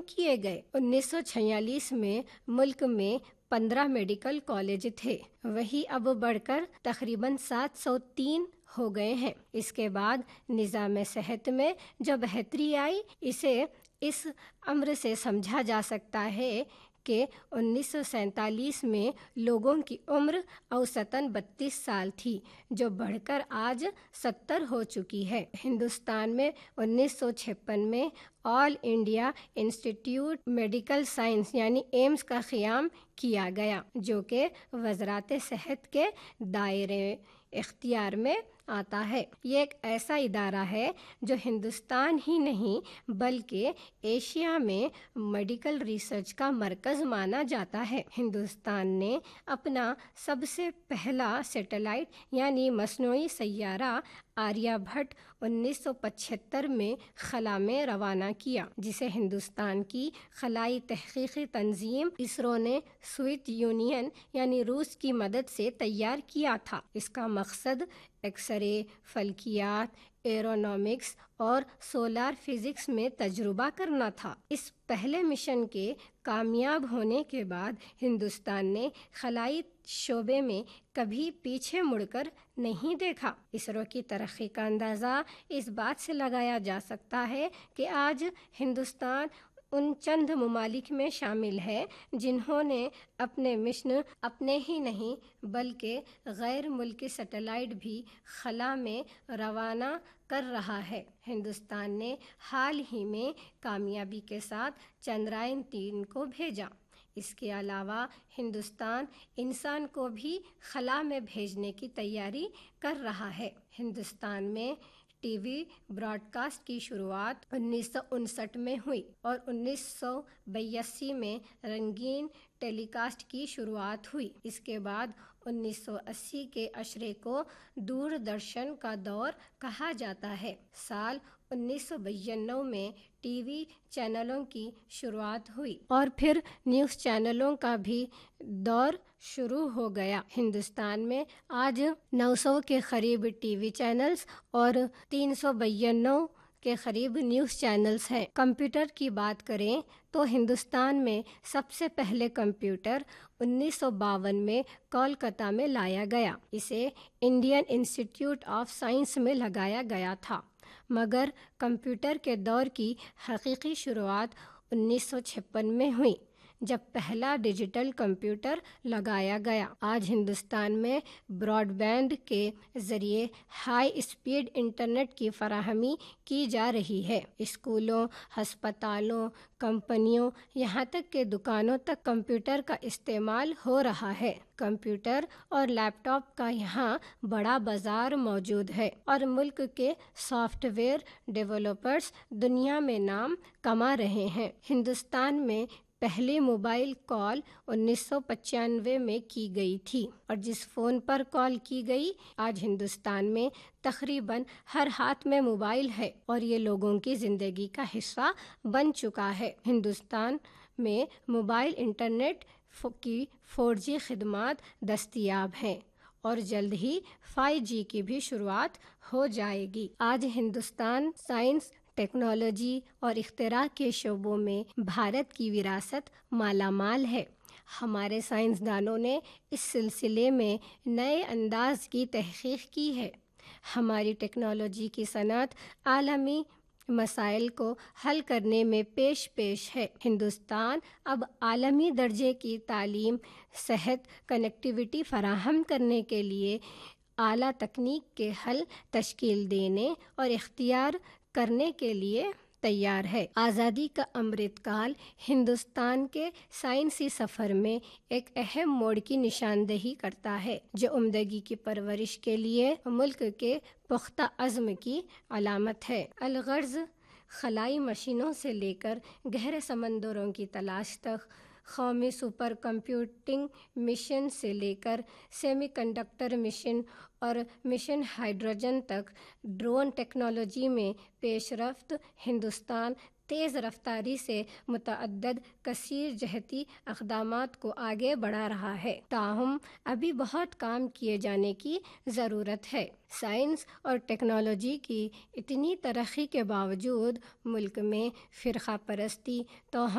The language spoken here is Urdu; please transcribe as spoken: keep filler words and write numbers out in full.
کیے گئے۔ انیس سو چھیالیس میں ملک میں پندرہ میڈیکل کالج تھے، وہی اب بڑھ کر تقریباً سات سو تین ہو گئے ہیں۔ اس کے بعد نظام صحت میں جو بہتری آئی، اسے اس امر سے سمجھا جا سکتا ہے کہ انیس سو سینتالیس میں لوگوں کی عمر اوسطاً بتیس سال تھی، جو بڑھ کر آج ستر ہو چکی ہے۔ ہندوستان میں انیس سو چھپن میں آل انڈیا انسٹیٹیوٹ میڈیکل سائنس یعنی ایمس کا قیام کیا گیا، جو کہ وزارت صحت کے دائرے اختیار میں آتا ہے۔ یہ ایک ایسا ادارہ ہے جو ہندوستان ہی نہیں بلکہ ایشیا میں میڈیکل ریسرچ کا مرکز مانا جاتا ہے۔ ہندوستان نے اپنا سب سے پہلا سیٹلائٹ یعنی مصنوعی سیارہ آریہ بھٹ انیس سو پچہتر میں خلا میں روانہ کیا، جسے ہندوستان کی خلائی تحقیقی تنظیم اسرو نے سوویت یونین یعنی روس کی مدد سے تیار کیا تھا۔ اس کا مقصد ایکس رے، فلکیات، ایرونامکس اور سولار فزکس میں تجربہ کرنا تھا۔ اس پہلے مشن کے کامیاب ہونے کے بعد ہندوستان نے خلائی شعبے میں کبھی پیچھے مڑ کر نہیں دیکھا۔ اسرو کی ترقی کا اندازہ اس بات سے لگایا جا سکتا ہے کہ آج ہندوستان ان چند ممالک میں شامل ہے جنہوں نے اپنے مشن اپنے ہی نہیں بلکہ غیر ملکی سیٹلائٹ بھی خلا میں روانہ کر رہا ہے۔ ہندوستان نے حال ہی میں کامیابی کے ساتھ چندرائن تین کو بھیجا۔ اس کے علاوہ ہندوستان انسان کو بھی خلا میں بھیجنے کی تیاری کر رہا ہے۔ ہندوستان میں ٹی وی براڈ کاسٹ کی شروعات انیس سو انسٹھ میں ہوئی اور انیس سو بیاسی میں رنگین ٹیلی کاسٹ کی شروعات ہوئی۔ اس کے بعد انیس سو اسی کے عشرے کو دوردرشن کا دور کہا جاتا ہے۔ سال انیس سو بانوے میں ٹی وی چینلوں کی شروعات ہوئی اور پھر نیوز چینلوں کا بھی دور شروع ہو گیا۔ ہندوستان میں آج نو سو کے قریب ٹی وی چینلز اور تین سو بانوے کے قریب نیوز چینلز ہیں۔ کمپیوٹر کی بات کریں تو ہندوستان میں سب سے پہلے کمپیوٹر انیس سو باون میں کولکتہ میں لایا گیا۔ اسے انڈین انسٹیٹیوٹ آف سائنس میں لگایا گیا تھا، مگر کمپیوٹر کے دور کی حقیقی شروعات انیس سو چھپن میں ہوئی، جب پہلا ڈیجیٹل کمپیوٹر لگایا گیا۔ آج ہندوستان میں براڈ بینڈ کے ذریعے ہائی اسپیڈ انٹرنیٹ کی فراہمی کی جا رہی ہے۔ اسکولوں، ہسپتالوں، کمپنیوں، یہاں تک کہ دکانوں تک کمپیوٹر کا استعمال ہو رہا ہے۔ کمپیوٹر اور لیپ ٹاپ کا یہاں بڑا بازار موجود ہے اور ملک کے سافٹ ویئر ڈیولپرز دنیا میں نام کما رہے ہیں۔ ہندوستان میں پہلی موبائل کال انیس سو پچانوے میں کی گئی تھی اور جس فون پر کال کی گئی، آج ہندوستان میں تقریباً ہر ہاتھ میں موبائل ہے اور یہ لوگوں کی زندگی کا حصہ بن چکا ہے۔ ہندوستان میں موبائل انٹرنیٹ کی فور جی خدمات دستیاب ہیں اور جلد ہی فائیو جی کی بھی شروعات ہو جائے گی۔ آج ہندوستان سائنس، ٹیکنالوجی اور اختراع کے شعبوں میں بھارت کی وراثت مالا مال ہے۔ ہمارے سائنسدانوں نے اس سلسلے میں نئے انداز کی تحقیق کی ہے۔ ہماری ٹیکنالوجی کی صنعت عالمی مسائل کو حل کرنے میں پیش پیش ہے۔ ہندوستان اب عالمی درجے کی تعلیم، صحت، کنیکٹیویٹی فراہم کرنے کے لیے اعلیٰ تکنیک کے حل تشکیل دینے اور اختیار کرنے کے لیے تیار ہے۔ آزادی کا امرت کال ہندوستان کے سائنسی سفر میں ایک اہم موڑ کی نشاندہی کرتا ہے، جو عمدگی کی پرورش کے لیے ملک کے پختہ عزم کی علامت ہے۔ الغرض خلائی مشینوں سے لے کر گہرے سمندروں کی تلاش تک، قومی سپر کمپیوٹنگ مشن سے لے کر سیمی کنڈکٹر مشن اور مشن ہائیڈروجن تک، ڈرون ٹیکنالوجی میں پیش رفت ہندوستان تیز رفتاری سے متعدد کثیر جہتی اقدامات کو آگے بڑھا رہا ہے۔ تاہم ابھی بہت کام کیے جانے کی ضرورت ہے۔ سائنس اور ٹیکنالوجی کی اتنی ترقی کے باوجود ملک میں فرقہ پرستی، توہمات